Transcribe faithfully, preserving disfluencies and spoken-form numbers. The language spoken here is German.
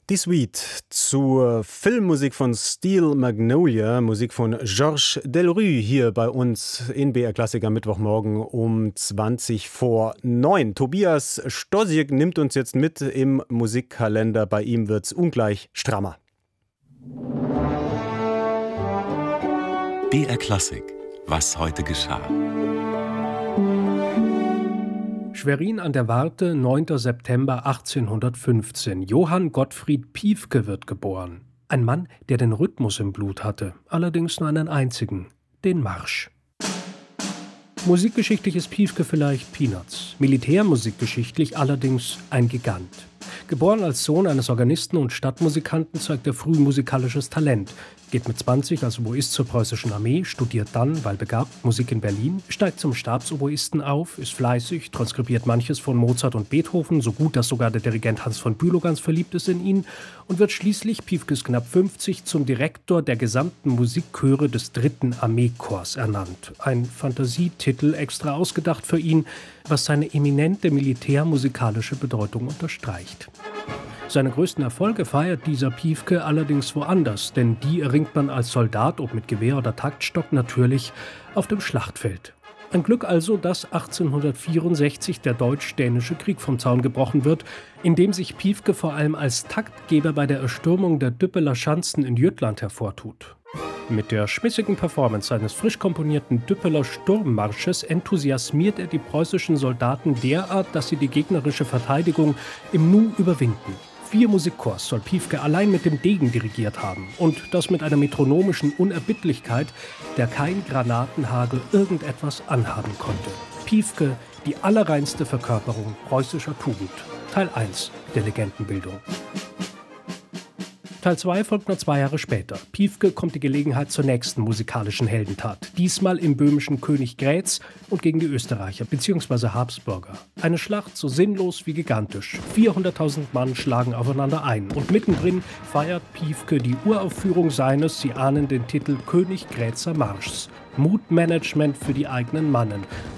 Die Suite zur Filmmusik von Steel Magnolia, Musik von Georges Delruy, hier bei uns in B R Klassik am Mittwochmorgen um zwanzig vor neun. Tobias Stosik nimmt uns jetzt mit im Musikkalender. Bei ihm wird's ungleich strammer. B R Klassik, was heute geschah. Schwerin an der Warthe, neunter September achtzehnhundertfünfzehn. Johann Gottfried Piefke wird geboren. Ein Mann, der den Rhythmus im Blut hatte, allerdings nur einen einzigen, den Marsch. Musikgeschichtlich ist Piefke vielleicht Peanuts, militärmusikgeschichtlich allerdings ein Gigant. Geboren als Sohn eines Organisten und Stadtmusikanten zeigt er früh musikalisches Talent, geht mit zwanzig als Oboist zur preußischen Armee, studiert dann, weil begabt, Musik in Berlin, steigt zum Stabsoboisten auf, ist fleißig, transkribiert manches von Mozart und Beethoven, so gut, dass sogar der Dirigent Hans von Bülow ganz verliebt ist in ihn, und wird schließlich, Piefkes knapp fünfzig, zum Direktor der gesamten Musikchöre des dritten Armeekorps ernannt. Ein Fantasietitel extra ausgedacht für ihn, was seine eminente militärmusikalische Bedeutung unterstreicht. Seine größten Erfolge feiert dieser Piefke allerdings woanders, denn die erringt man als Soldat, ob mit Gewehr oder Taktstock, natürlich auf dem Schlachtfeld. Ein Glück also, dass achtzehnhundertvierundsechzig der Deutsch-Dänische Krieg vom Zaun gebrochen wird, in dem sich Piefke vor allem als Taktgeber bei der Erstürmung der Düppeler Schanzen in Jütland hervortut. Mit der schmissigen Performance seines frisch komponierten Düppeler Sturmmarsches enthusiasmiert er die preußischen Soldaten derart, dass sie die gegnerische Verteidigung im Nu überwinden. Vier Musikchors soll Piefke allein mit dem Degen dirigiert haben. Und das mit einer metronomischen Unerbittlichkeit, der kein Granatenhagel irgendetwas anhaben konnte. Piefke, die allerreinste Verkörperung preußischer Tugend. Teil eins der Legendenbildung. Teil zwei folgt nur zwei Jahre später. Piefke kommt die Gelegenheit zur nächsten musikalischen Heldentat. Diesmal im böhmischen Königgrätz und gegen die Österreicher bzw. Habsburger. Eine Schlacht so sinnlos wie gigantisch. vierhunderttausend Mann schlagen aufeinander ein. Und mittendrin feiert Piefke die Uraufführung seines, Sie ahnen den Titel, Königgrätzer Marschs. Mutmanagement für die eigenen Mannen.